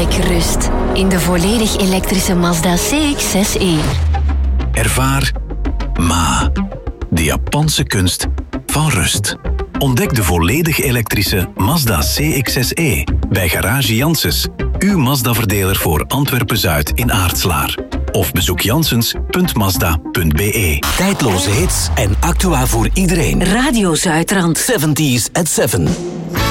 Ontdek rust in de volledig elektrische Mazda CX-6e. Ervaar Ma, de Japanse kunst van rust. Ontdek de volledig elektrische Mazda CX-6e bij Garage Janssens, uw Mazda-verdeler voor Antwerpen-Zuid in Aartslaar. Of bezoek janssens.mazda.be. Tijdloze hits en actua voor iedereen. Radio Zuidrand. 70s at 7.